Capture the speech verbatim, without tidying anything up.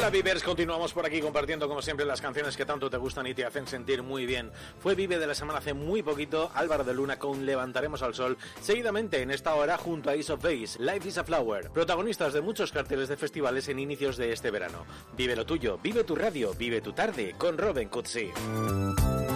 Hola Vivers, continuamos por aquí compartiendo como siempre las canciones que tanto te gustan y te hacen sentir muy bien. Fue Vive de la semana hace muy poquito, Álvaro de Luna con Levantaremos al Sol, seguidamente en esta hora junto a Ace of Base, Life is a Flower, protagonistas de muchos carteles de festivales en inicios de este verano. Vive lo tuyo, vive tu radio, vive tu tarde con Robin Cutsi.